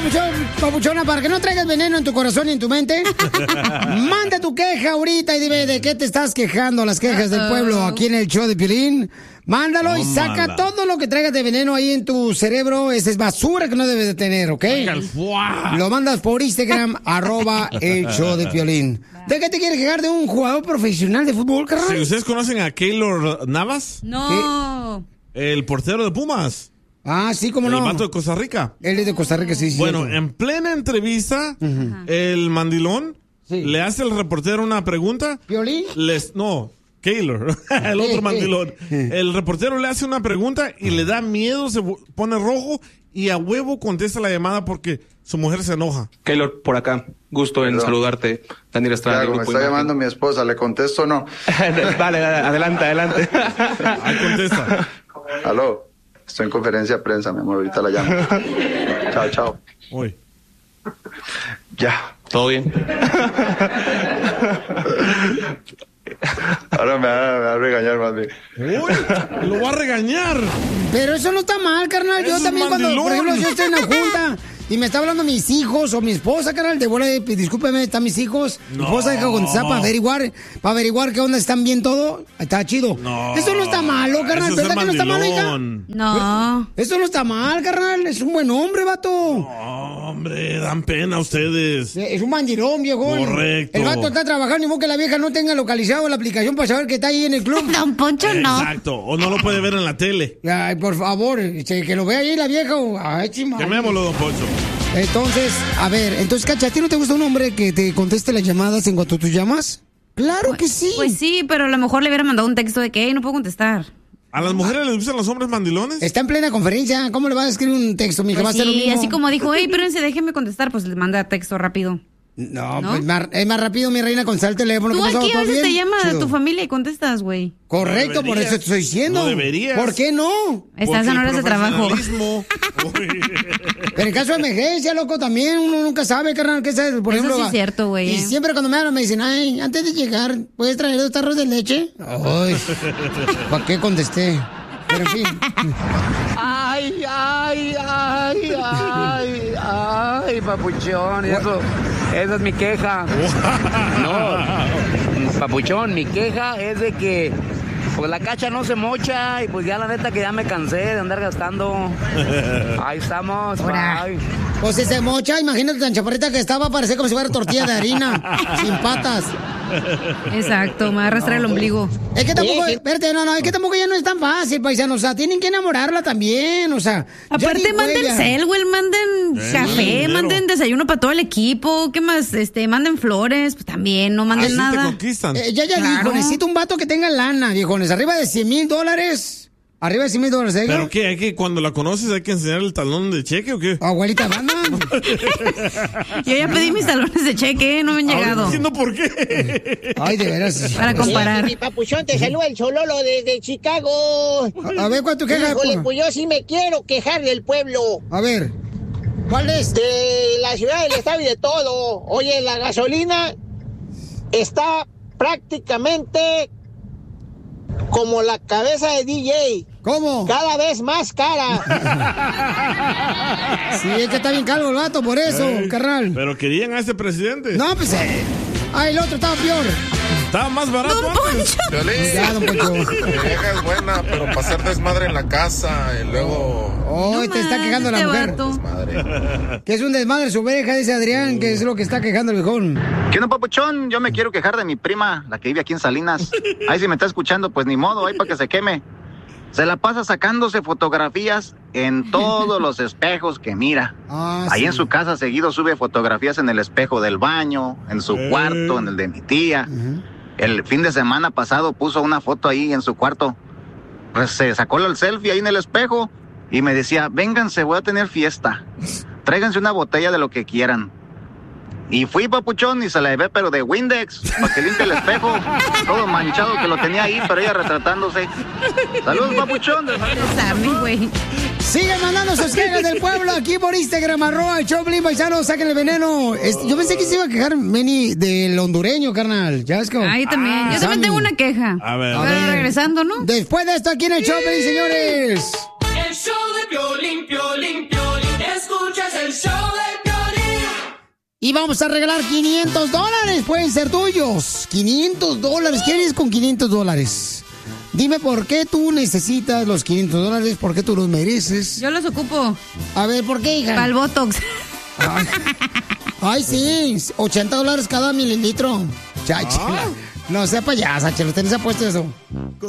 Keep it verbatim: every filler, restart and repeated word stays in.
papuchón, papuchona, para que no traigas veneno en tu corazón y en tu mente, manda tu queja ahorita y dime de qué te estás quejando, las quejas del pueblo aquí en el show de Piolín. Mándalo oh, y saca manda. todo lo que traigas de veneno ahí en tu cerebro. Esa es basura que no debes de tener, ¿ok? Lo mandas por Instagram, arroba el show de Piolín. ¿De qué te quieres quejar de un jugador profesional de fútbol, carnal? Sí, ¿ustedes conocen a Keylor Navas? No. ¿Qué? El portero de Pumas. Ah, sí, cómo no. El vato de Costa Rica. Él es de Costa Rica, sí, sí. Bueno, cierto. en plena entrevista, uh-huh. el mandilón sí. le hace al reportero una pregunta. ¿Piolín? Les, no, Keylor, el otro mandilón. El reportero le hace una pregunta y le da miedo, se pone rojo y a huevo contesta la llamada porque su mujer se enoja. Keylor, por acá. Gusto en Perdón. saludarte. Daniel Estrada. Claro, me está llamando mi esposa. ¿Le contesto o no? Vale, adelante, adelante. Ahí contesta. Aló. Estoy en conferencia de prensa, mi amor. Ahorita la llamo. Chao, chao. Uy. Ya. ¿Todo bien? Ahora me va, me va a regañar más bien. Uy, lo va a regañar. Pero eso no está mal, carnal. Yo Eso también cuando, por ejemplo, yo estoy en la junta y me está hablando mis hijos o mi esposa, carnal, de bola de, discúlpeme, están mis hijos. No. Mi esposa deja contestar para averiguar, para averiguar qué onda, están bien todo. Está chido. No. Eso no está malo, carnal. Eso ¿Verdad es que no está malo, hija? No. Eso no está mal, carnal. Es un buen hombre, vato. No, hombre, dan pena a ustedes. Es un mandilón, viejo. Correcto. El vato está trabajando, ni modo que la vieja no tenga localizado la aplicación para saber que está ahí en el club. Don Poncho, no. Exacto. O no lo puede ver en la tele. Ay, por favor, que lo vea ahí la vieja. Ay, chima. Llamémoslo, don Poncho. Entonces, a ver, entonces, Cacha, ¿a ti no te gusta un hombre que te conteste las llamadas en cuanto tú llamas? Claro pues, que sí. Pues sí, pero a lo mejor le hubiera mandado un texto de que hey, no puedo contestar. ¿A las mujeres les gustan los hombres mandilones? Está en plena conferencia. ¿Cómo le vas a escribir un texto, mija? Pues va a ser lo sí, mismo. así como dijo, hey, espérense, déjenme contestar, pues le manda texto rápido. No, ¿no? Pues más, es más rápido, mi reina, con el teléfono. Tú aquí a veces bien? te llama Chido. a tu familia y contestas, güey. Correcto, no por eso te estoy diciendo. No deberías. ¿Por qué no? Estás en horas de trabajo. Pero en caso de emergencia, loco, también uno nunca sabe, carnal, qué es por eso ejemplo. Sí es cierto, güey. Y eh. siempre cuando me hablan me dicen, ay, antes de llegar, ¿puedes traer dos tarros de leche? Ay, ¿para qué contesté? Pero en fin. Ay, ay, ay, ay, ay, papuchón, eso, esa es mi queja. No, papuchón, mi queja es de que pues la cacha no se mocha y pues ya la neta que ya me cansé de andar gastando. Ahí estamos, ay. Pues si se mocha, imagínate tan chaparrita que estaba, parecía como si fuera tortilla de harina, sin patas. Exacto, me va a arrastrar el ombligo. Es que tampoco, espérate, no, no, es que tampoco ya no es tan fácil, paisano, o sea, tienen que enamorarla también, o sea. Aparte manden cel, güey, manden eh, café, manden desayuno para todo el equipo, ¿qué más? Este, manden flores, pues también, no manden Así nada. te conquistan. Eh, ya, ya Claro. dijo, necesito un vato que tenga lana, viejones, arriba de cien mil dólares. Arriba de cien mil dólares, ¿eh? ¿Pero qué? ¿Hay que, cuando la conoces, hay que enseñar el talón de cheque o qué? Abuelita, banda. Yo ya pedí mis talones de cheque, no me han llegado. No entiendo por qué. Ay, de veras. Para comparar. Sí, mi papuchón, te saluda el Chololo desde Chicago. A, a ver, ¿cuánto queja? Híjole, pues yo sí me quiero quejar del pueblo. A ver, ¿cuál es? De la ciudad, del estado y de todo. Oye, la gasolina está prácticamente como la cabeza de D J. ¿Cómo? Cada vez más cara. Sí, es que está bien calvo el vato, por eso, Ey, carnal. Pero querían a ese presidente. No, pues, eh. Ah, el otro estaba peor. Estaba más barato antes. Ya, don Poncho. Mi vieja es buena, pero para hacer desmadre en la casa y luego... Oh, No te está más, quejando la este mujer. vato. Desmadre. Que es un desmadre su oveja, dice Adrián, que es lo que está quejando el viejón. ¿Qué onda, papuchón? Yo me quiero quejar de mi prima, la que vive aquí en Salinas. Ahí si me está escuchando, pues ni modo, ahí para que se queme. Se la pasa sacándose fotografías en todos los espejos que mira. Ah, Ahí sí. en su casa seguido sube fotografías en el espejo del baño, en su Eh. cuarto, en el de mi tía. Ujú. El fin de semana pasado puso una foto ahí en su cuarto. Pues se sacó el selfie ahí en el espejo y me decía, vénganse, voy a tener fiesta. Tráiganse una botella de lo que quieran. Y fui, papuchón, y se la llevé, pero de Windex, para que limpie el espejo. Todo manchado que lo tenía ahí, pero ella retratándose. Saludos, papuchón. Sammy, güey. Sigan mandando sus quejas del pueblo aquí por Instagram, arroba el Choplin, paisano, saquen el veneno. Este, yo pensé que se iba a quejar Meni del hondureño, carnal. Ya es como... Ahí también. Ah, Yo también Sammy. tengo una queja. A ver. A Pero ver. regresando, ¿no? Después de esto aquí en el Choplin, señores. El show de Piolín, Piolín, Piolín. Escuchas el show de Y vamos a regalar quinientos dólares. Pueden ser tuyos. quinientos dólares. ¿Qué harías con quinientos dólares? Dime por qué tú necesitas los quinientos dólares. ¿Por qué tú los mereces? Yo los ocupo. A ver, ¿por qué, hija? Para el Botox. Ay, ay, sí. ochenta dólares cada mililitro. Cháchela. No sea payasa, Chela. ¿Tenés apuesto eso?